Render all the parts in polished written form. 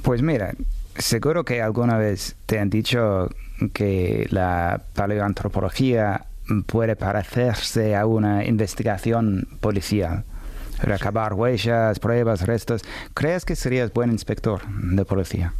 Pues mira, seguro que alguna vez te han dicho que la paleoantropología puede parecerse a una investigación policial. Recabar huellas, pruebas, restos. ¿Crees que serías buen inspector de policía?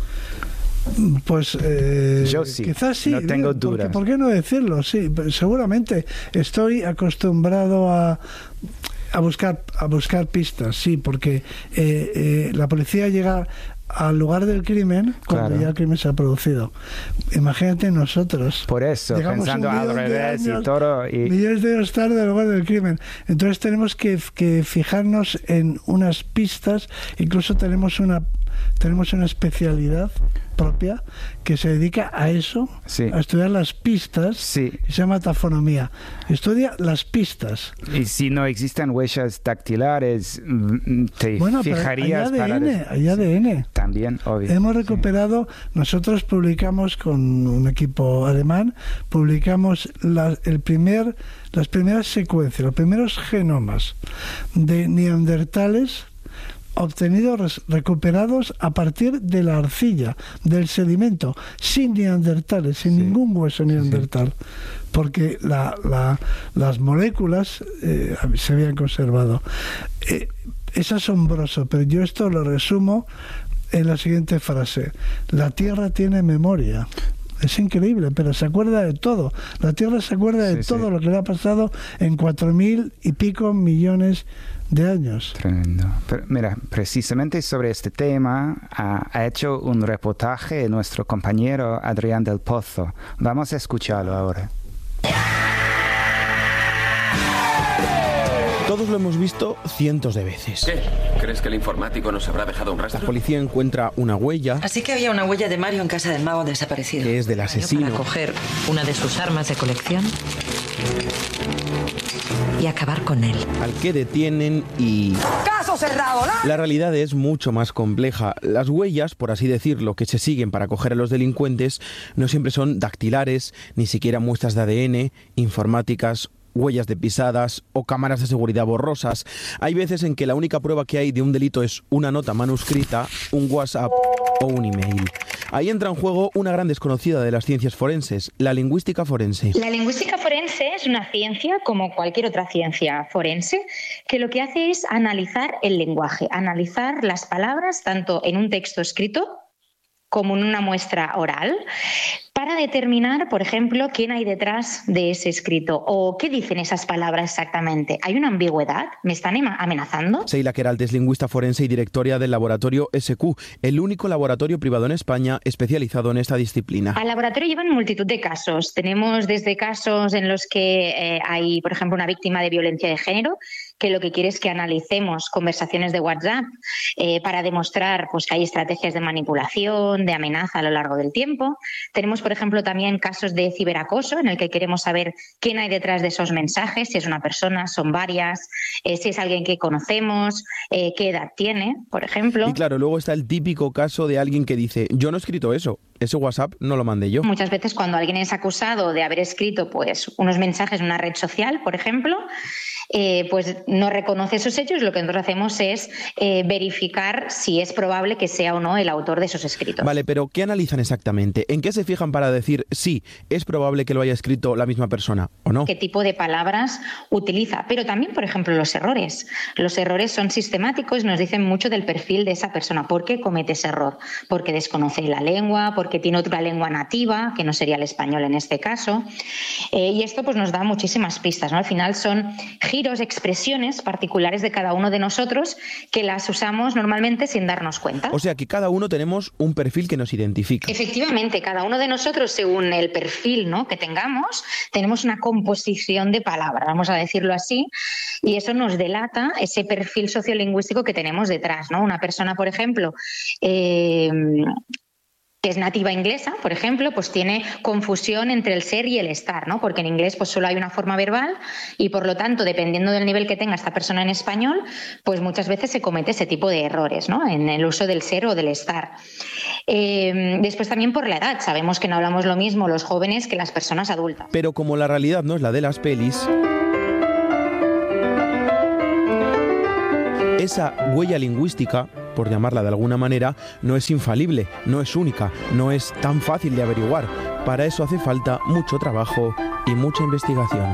Pues yo sí, quizás sí, no tengo dudas. ¿Por qué no decirlo? Sí, seguramente estoy acostumbrado a buscar pistas, sí, porque la policía llega al lugar del crimen cuando ya el crimen se ha producido. Imagínate nosotros. Por eso, pensando al revés y todo. Millones de años tarde al lugar del crimen. Entonces tenemos que fijarnos en unas pistas. Incluso tenemos una especialidad propia que se dedica a eso, a estudiar las pistas, y se llama tafonomía. Estudia las pistas. Y si no existen huellas dactilares, te fijarías hay ADN. También, obvio. Hemos recuperado, nosotros publicamos con un equipo alemán, publicamos las primeras secuencias, los primeros genomas de neandertales recuperados a partir de la arcilla, del sedimento, sin neandertales, sin ningún hueso neandertal, porque las moléculas se habían conservado. Es asombroso, pero yo esto lo resumo en la siguiente frase: la Tierra tiene memoria. Es increíble, pero se acuerda de todo. La Tierra se acuerda de todo lo que le ha pasado en 4.000 y pico millones de años. Tremendo. Pero mira, precisamente sobre este tema ha hecho un reportaje nuestro compañero Adrián del Pozo. Vamos a escucharlo ahora. Todos lo hemos visto cientos de veces. ¿Qué? ¿Crees que el informático nos habrá dejado un rastro? La policía encuentra una huella. Así que había una huella de Mario en casa del mago desaparecido. Que es del asesino. Para coger una de sus armas de colección y acabar con él. Al que detienen y... ¡Caso cerrado! La realidad es mucho más compleja. Las huellas, por así decirlo, que se siguen para coger a los delincuentes, no siempre son dactilares, ni siquiera muestras de ADN, informáticas, huellas de pisadas o cámaras de seguridad borrosas. Hay veces en que la única prueba que hay de un delito es una nota manuscrita, un WhatsApp o un email. Ahí entra en juego una gran desconocida de las ciencias forenses, la lingüística forense. La lingüística forense es una ciencia, como cualquier otra ciencia forense, que lo que hace es analizar el lenguaje, analizar las palabras tanto en un texto escrito como en una muestra oral, para determinar, por ejemplo, quién hay detrás de ese escrito o qué dicen esas palabras exactamente. ¿Hay una ambigüedad? ¿Me están amenazando? Seila Queralt es lingüista forense y directora del laboratorio SQ, el único laboratorio privado en España especializado en esta disciplina. Al laboratorio llevan multitud de casos. Tenemos desde casos en los que hay, por ejemplo, una víctima de violencia de género, que lo que quiere es que analicemos conversaciones de WhatsApp para demostrar pues, que hay estrategias de manipulación, de amenaza a lo largo del tiempo. Tenemos, por ejemplo, también casos de ciberacoso en el que queremos saber quién hay detrás de esos mensajes, si es una persona, son varias, si es alguien que conocemos, qué edad tiene, por ejemplo. Y claro, luego está el típico caso de alguien que dice, yo no he escrito eso, ese WhatsApp no lo mandé yo. Muchas veces cuando alguien es acusado de haber escrito pues, unos mensajes en una red social, por ejemplo, pues no reconoce esos hechos. Lo que nosotros hacemos es verificar si es probable que sea o no el autor de esos escritos. Vale, pero ¿qué analizan exactamente? ¿En qué se fijan para decir sí, es probable que lo haya escrito la misma persona o no? ¿Qué tipo de palabras utiliza? Pero también, por ejemplo, los errores. Los errores son sistemáticos, nos dicen mucho del perfil de esa persona. ¿Por qué comete ese error? Porque desconoce la lengua, porque tiene otra lengua nativa, que no sería el español en este caso. Y esto pues, nos da muchísimas pistas, ¿no? Al final son giros, expresiones particulares de cada uno de nosotros que las usamos normalmente sin darnos cuenta. O sea que cada uno tenemos un perfil que nos identifica. Efectivamente, cada uno de nosotros, según el perfil, ¿no?, que tengamos, tenemos una composición de palabras, vamos a decirlo así, y eso nos delata ese perfil sociolingüístico que tenemos detrás, ¿no? Una persona, por ejemplo, que es nativa inglesa, por ejemplo, pues tiene confusión entre el ser y el estar, ¿no? Porque en inglés pues solo hay una forma verbal y por lo tanto, dependiendo del nivel que tenga esta persona en español, pues muchas veces se comete ese tipo de errores, ¿no?, en el uso del ser o del estar. Después también por la edad, sabemos que no hablamos lo mismo los jóvenes que las personas adultas. Pero como la realidad no es la de las pelis, esa huella lingüística por llamarla de alguna manera, no es infalible, no es única, no es tan fácil de averiguar. Para eso hace falta mucho trabajo y mucha investigación.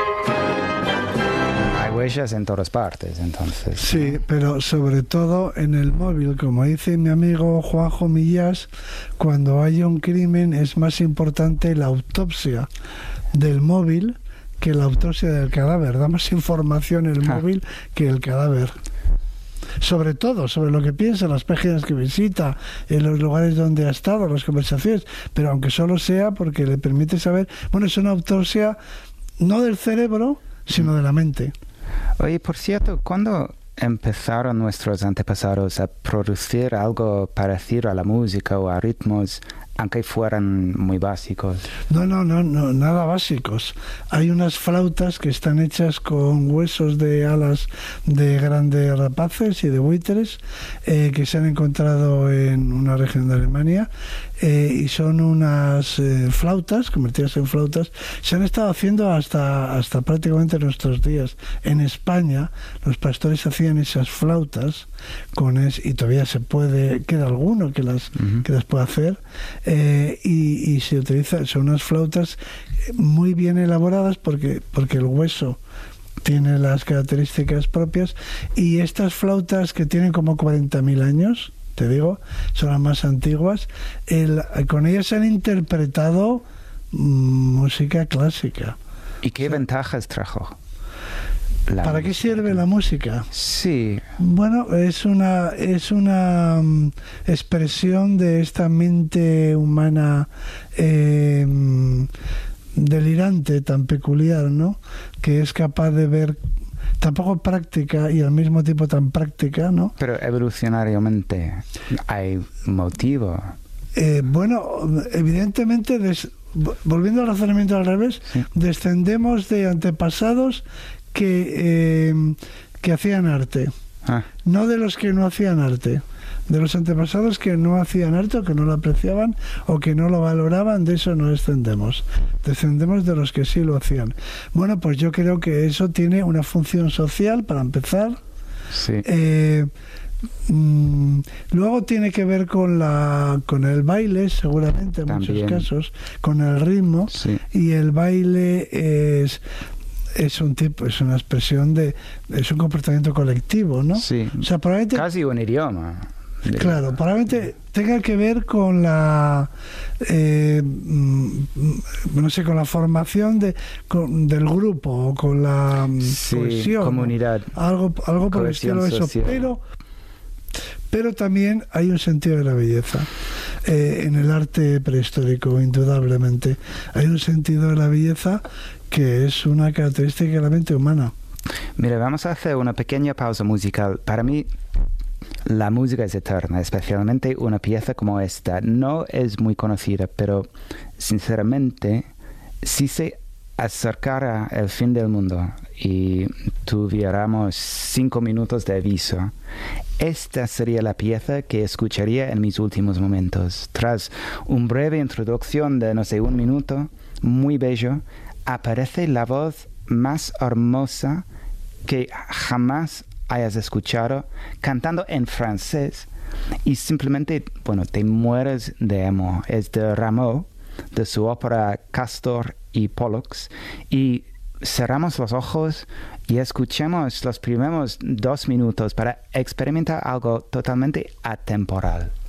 Hay huellas en todas partes, entonces. Sí, pero sobre todo en el móvil, como dice mi amigo Juanjo Millás, cuando hay un crimen es más importante la autopsia del móvil que la autopsia del cadáver. Da más información el móvil que el cadáver. Sobre todo, sobre lo que piensa, las páginas que visita, en los lugares donde ha estado, las conversaciones, pero aunque solo sea porque le permite saber, bueno, es una autopsia no del cerebro, sino de la mente. Oye, por cierto, ¿cuándo empezaron nuestros antepasados a producir algo parecido a la música o a ritmos, aunque fueran muy básicos? No, nada básicos. Hay unas flautas que están hechas con huesos de alas de grandes rapaces y de buitres que se han encontrado en una región de Alemania y son unas flautas, convertidas en flautas, se han estado haciendo hasta prácticamente nuestros días. En España los pastores hacían esas flautas y todavía se puede, queda alguno que las puede hacer. Y se utiliza, son unas flautas muy bien elaboradas porque el hueso tiene las características propias, y estas flautas que tienen como 40.000 años, te digo, son las más antiguas, con ellas se han interpretado música clásica. ¿Y qué ventajas trajo? ¿Para qué sirve la música? Sí. Bueno, es una expresión de esta mente humana delirante, tan peculiar, ¿no? Que es capaz de ver tampoco práctica y al mismo tiempo tan práctica, ¿no? Pero evolucionariamente hay motivo. Bueno, evidentemente, volviendo al razonamiento al revés, sí, descendemos de antepasados que hacían arte, no de los que no hacían arte, de los antepasados que no hacían arte o que no lo apreciaban o que no lo valoraban. De eso no descendemos de los que sí lo hacían. Bueno, pues yo creo que eso tiene una función social, para empezar. Sí. Luego tiene que ver con el baile, seguramente en muchos casos, con el ritmo, sí, y el baile es una expresión es un comportamiento colectivo, ¿no? Sí. O sea, probablemente, casi un idioma. Claro, probablemente tenga que ver con la no sé, con la formación del grupo, o con la cohesión, comunidad, algo por el estilo de eso, pero también hay un sentido de la belleza en el arte prehistórico, indudablemente. Hay un sentido de la belleza que es una característica de la mente humana. Mira, vamos a hacer una pequeña pausa musical. Para mí, la música es eterna, especialmente una pieza como esta. No es muy conocida, pero sinceramente, si se acercara el fin del mundo y tuviéramos 5 minutos de aviso, esta sería la pieza que escucharía en mis últimos momentos. Tras una breve introducción de, no sé, 1 minuto, muy bello, aparece la voz más hermosa que jamás hayas escuchado, cantando en francés, y simplemente, bueno, te mueres de amor. Es de Rameau, de su ópera Castor y Pollux, y cerramos los ojos y escuchemos los primeros 2 minutos para experimentar algo totalmente atemporal.